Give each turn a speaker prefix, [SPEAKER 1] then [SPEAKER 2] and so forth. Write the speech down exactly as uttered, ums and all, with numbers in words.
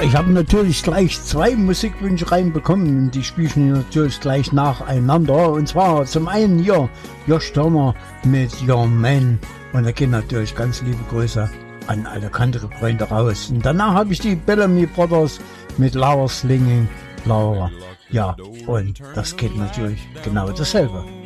[SPEAKER 1] ich habe natürlich gleich zwei Musikwünsche reinbekommen. Die spiele ich natürlich gleich nacheinander. Und zwar zum einen hier Josh Turner mit Your Man. Und da gehen natürlich ganz liebe Grüße an alle Country-Freunde raus. Und danach habe ich die Bellamy Brothers mit Laura Slinging Laura. Ja, und das geht natürlich genau dasselbe.